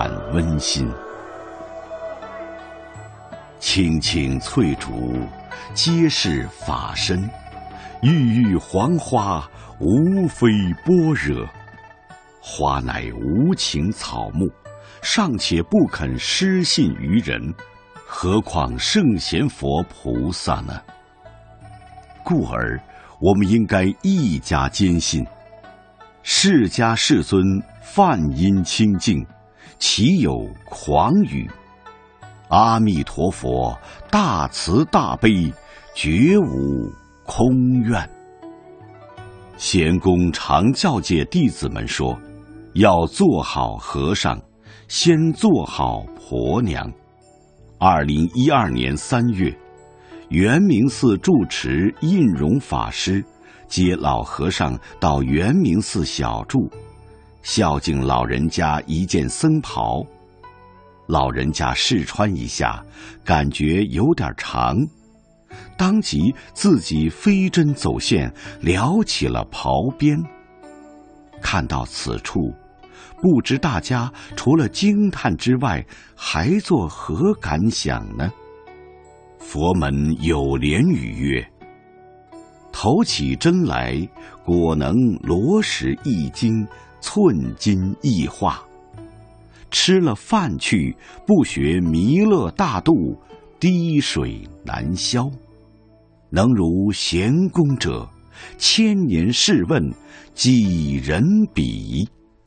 感温馨。青青翠竹，皆是法身；郁郁黄花，无非般若。花乃无情草木，尚且不肯失信于人，何况圣贤佛菩萨呢？故而我们应该一家坚信，释迦世尊梵音清净，岂有诳语？阿弥陀佛大慈大悲，绝无空愿。贤公常教诫弟子们说，要做好和尚，先做好婆娘。2012年3月，圆明寺住持印容法师接老和尚到圆明寺小住，孝敬老人家一件僧袍。老人家试穿一下，感觉有点长，当即自己飞针走线撩起了袍边。看到此处，不知大家除了惊叹之外，还作何感想呢？佛门有莲语曰：投起针来，果能罗石一斤，寸金一化。吃了饭去，不学弥勒大度，滴水难消。能如贤公者，千年试问，几人比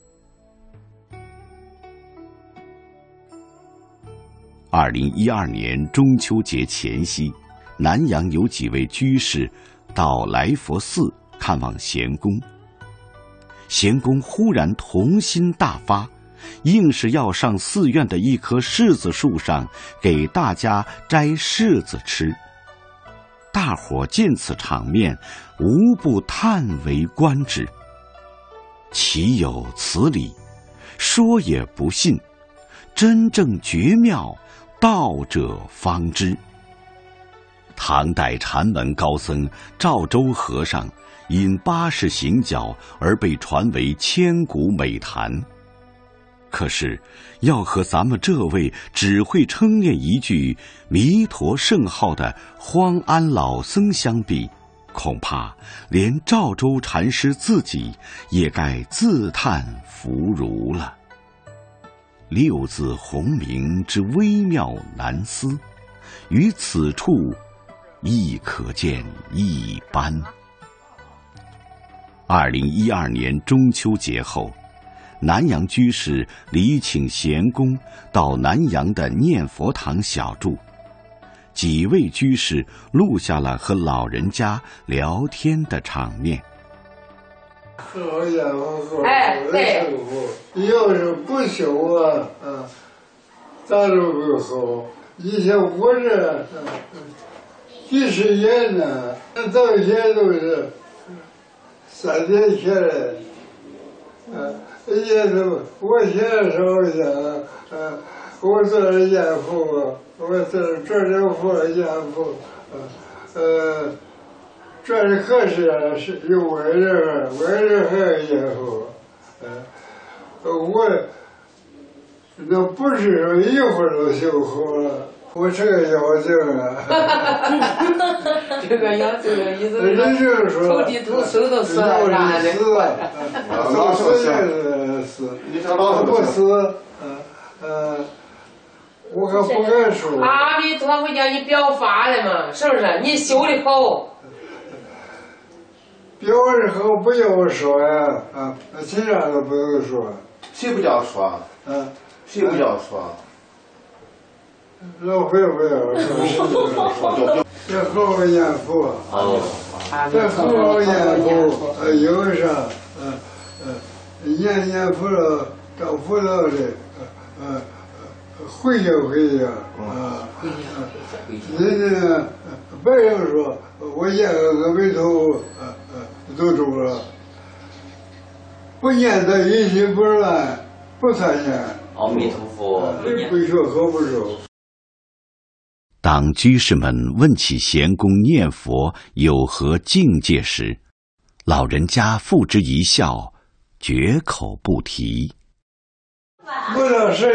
？2012年中秋节前夕，南阳有几位居士到来佛寺看望贤公。贤公忽然童心大发，硬是要上寺院的一棵柿子树上给大家摘柿子吃。大伙见此场面，无不叹为观止。岂有此理？说也不信，真正绝妙，道者方知。唐代禅门高僧赵州和尚因80行脚而被传为千古美谈。可是要和咱们这位只会称念一句弥陀圣号的荒安老僧相比，恐怕连赵州禅师自己也该自叹弗如了。六字洪名之微妙难思，于此处亦可见一斑。2012年中秋节后，南阳居士礼请贤公到南阳的念佛堂小住，几位居士录下了和老人家聊天的场面。 好家伙，对，要是不修啊，咋都不好。以前我这几十年呢，早些都是3天起来，也都我现在烧一下，我做点烟壶，我做点佛烟壶，这是合适是有外人还有烟壶，我那不是说一会儿就修好了。我这个妖精啊， 这个妖精的意思是说， 头地头手都死了，啥的。 老死，你这老不死，我可不敢说。 阿弥陀佛叫你表法的嘛，是不是？你修的好。 表的好不要说呀，其他都不用说。 谁不叫说？谁不叫说？ 老会不要说，这好好念佛，这好好念佛，有啥，念佛了，找佛道的，回去人家白人说，我念个阿弥陀佛，都中了，不念他一心不乱，不参念。 阿弥陀佛， 不学可不熟。 当居士们问起贤公念佛有何境界时，老人家付之一笑，绝口不提。 不知道是